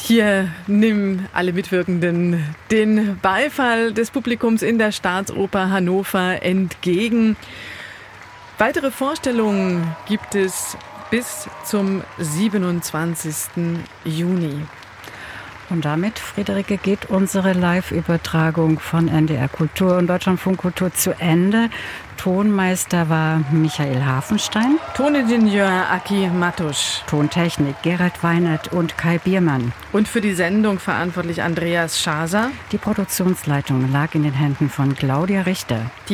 Hier nehmen alle Mitwirkenden den Beifall des Publikums in der Staatsoper Hannover entgegen. Weitere Vorstellungen gibt es bis zum 27. Juni. Und damit, Friederike, geht unsere Live-Übertragung von NDR Kultur und Deutschlandfunk Kultur zu Ende. Tonmeister war Michael Hafenstein. Toningenieur Aki Matusch. Tontechnik Gerhard Weinert und Kai Biermann. Und für die Sendung verantwortlich Andreas Schaser. Die Produktionsleitung lag in den Händen von Claudia Richter.